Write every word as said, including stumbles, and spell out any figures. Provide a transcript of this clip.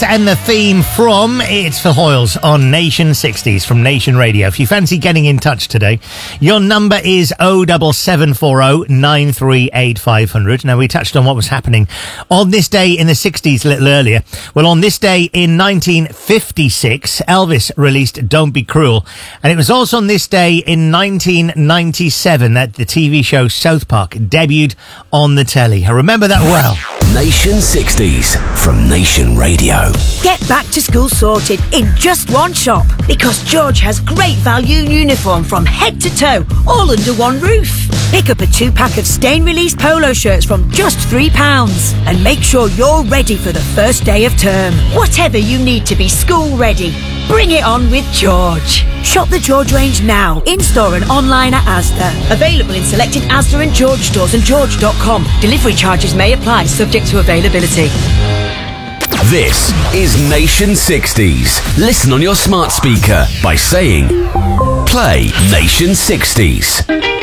And the theme from It's for Hoyles on Nation sixties from Nation Radio. If you fancy getting in touch today, your number is oh seven seven four oh nine three eight five hundred. Now, we touched on what was happening on this day in the sixties a little earlier. Well, on this day in nineteen fifty-six, Elvis released Don't Be Cruel. And it was also on this day in nineteen ninety-seven that the T V show South Park debuted on the telly. I remember that well. Nation sixties from Nation Radio. Get back to school sorted in just one shop, because George has great value uniform from head to toe, all under one roof. Pick up a two-pack of stain-release polo shirts from just three pounds and make sure you're ready for the first day of term. Whatever you need to be school ready, bring it on with George. Shop the George range now, in-store and online at Asda. Available in selected Asda and George stores and george dot com. Delivery charges may apply, subject to availability. This is Nation sixties. Listen on your smart speaker by saying, play Nation sixties.